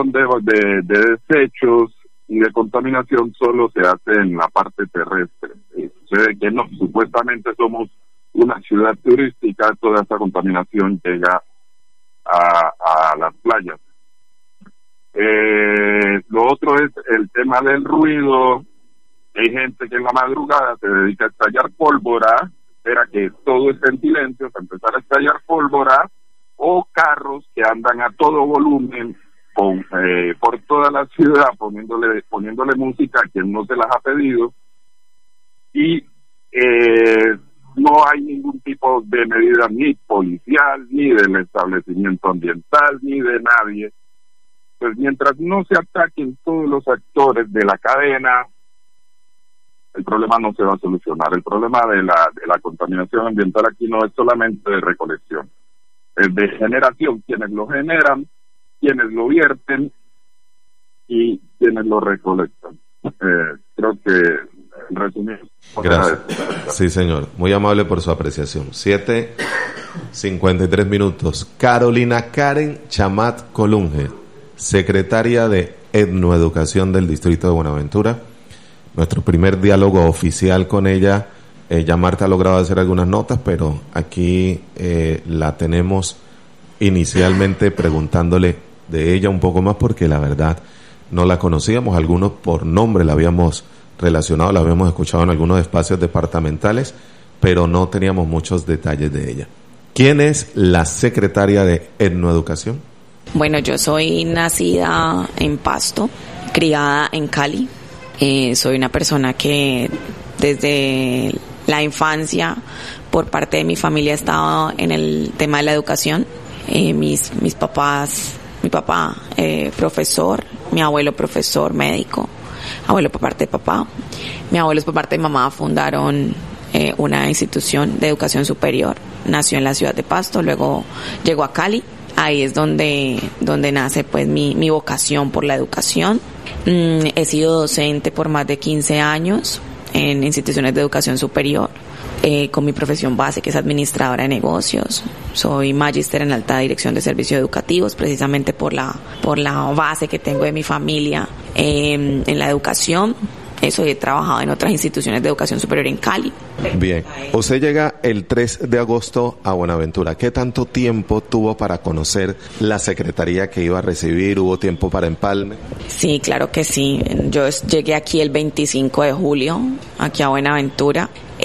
gestión de desechos y de contaminación solo se hace en la parte terrestre. Sucede que no, supuestamente somos una ciudad turística, toda esa contaminación llega a las playas. Lo otro es el tema del ruido. Hay gente que en la madrugada se dedica a estallar pólvora, espera que todo esté en silencio para empezar a estallar pólvora, o carros que andan a todo volumen por toda la ciudad poniéndole música a quien no se las ha pedido, y no hay ningún tipo de medida ni policial, ni del establecimiento ambiental, ni de nadie. Pues mientras no se ataquen todos los actores de la cadena, el problema no se va a solucionar. El problema de la contaminación ambiental aquí no es solamente de recolección, es de generación, quienes lo generan, quienes lo vierten y quienes lo recolectan. Creo que, en resumen... Gracias. Sí, señor. Muy amable por su apreciación. 7:53 minutos. Carolina Karen Chamat Colunge, secretaria de Etnoeducación del Distrito de Buenaventura. Nuestro primer diálogo oficial con ella. Ya Marta ha logrado hacer algunas notas, pero aquí la tenemos inicialmente preguntándole de ella un poco más, porque la verdad no la conocíamos. Algunos por nombre la habíamos relacionado, la habíamos escuchado en algunos espacios departamentales, pero no teníamos muchos detalles de ella. ¿Quién es la secretaria de Etnoeducación? Bueno, yo soy nacida en Pasto, criada en Cali. Soy una persona que desde la infancia, por parte de mi familia, estaba en el tema de la educación. Mis papás, mi papá profesor, mi abuelo profesor médico, abuelo por parte de papá, mi abuelo por parte de mamá fundaron una institución de educación superior. Nació en la ciudad de Pasto, luego llegó a Cali. Ahí es donde nace pues mi vocación por la educación. He sido docente por más de 15 años en instituciones de educación superior, con mi profesión base, que es administradora de negocios. Soy magíster en alta dirección de servicios educativos, precisamente por la base que tengo de mi familia en la educación. Eso, he trabajado en otras instituciones de educación superior en Cali. Bien, usted llega el 3 de agosto a Buenaventura. ¿Qué tanto tiempo tuvo para conocer la secretaría que iba a recibir? ¿Hubo tiempo para empalme? Sí, claro que sí. Yo llegué aquí el 25 de julio, aquí a Buenaventura.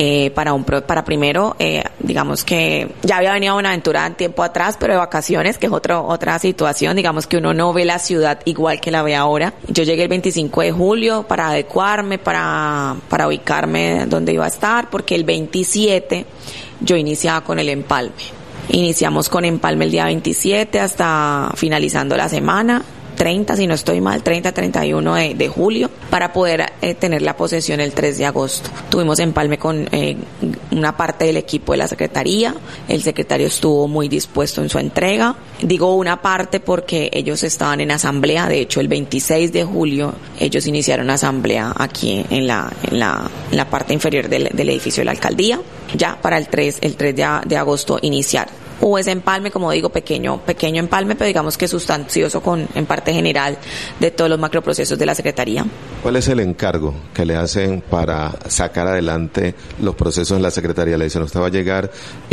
Para primero, digamos que ya había venido a Buenaventura tiempo atrás, pero de vacaciones, que es otra situación. Digamos que uno no ve la ciudad igual que la ve ahora. Yo llegué el 25 de julio para adecuarme, para ubicarme donde iba a estar, porque el 27 yo iniciaba con el empalme. Iniciamos con empalme el día 27 hasta finalizando la semana. 30, si no estoy mal, 31 de julio, para poder tener la posesión el 3 de agosto. Tuvimos empalme con una parte del equipo de la secretaría. El secretario estuvo muy dispuesto en su entrega. Digo una parte porque ellos estaban en asamblea. De hecho, el 26 de julio ellos iniciaron asamblea aquí en la parte inferior del edificio de la alcaldía, ya para el 3 de agosto iniciar. Hubo ese empalme, como digo, pequeño empalme, pero digamos que sustancioso en parte general de todos los macroprocesos de la Secretaría. ¿Cuál es el encargo que le hacen para sacar adelante los procesos en la Secretaría? Le dicen, usted va a llegar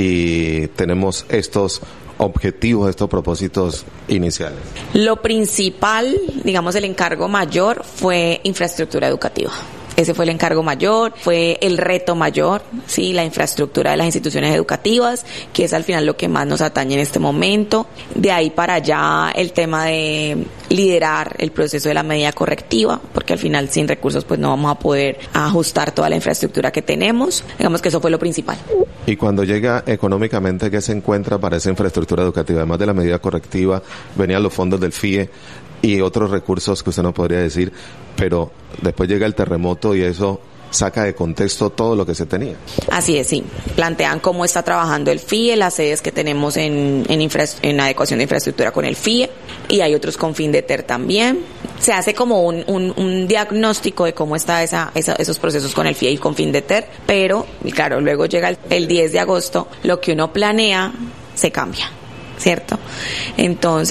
y tenemos estos objetivos, estos propósitos iniciales. Lo principal, digamos, el encargo mayor fue infraestructura educativa. Ese fue el encargo mayor, fue el reto mayor, sí, la infraestructura de las instituciones educativas, que es al final lo que más nos atañe en este momento. De ahí para allá el tema de liderar el proceso de la medida correctiva, porque al final sin recursos pues no vamos a poder ajustar toda la infraestructura que tenemos. Digamos que eso fue lo principal. Y cuando llega económicamente, ¿qué se encuentra para esa infraestructura educativa? Además de la medida correctiva, venían los fondos del FIE y otros recursos que usted no podría decir, pero después llega el terremoto y eso saca de contexto todo lo que se tenía. Así es, sí. Plantean cómo está trabajando el FIE, las sedes que tenemos en adecuación de infraestructura con el FIE, y hay otros con FINDETER también. Se hace como un diagnóstico de cómo está esos procesos con el FIE y con FINDETER, pero claro, luego llega el 10 de agosto, lo que uno planea se cambia, ¿cierto? Entonces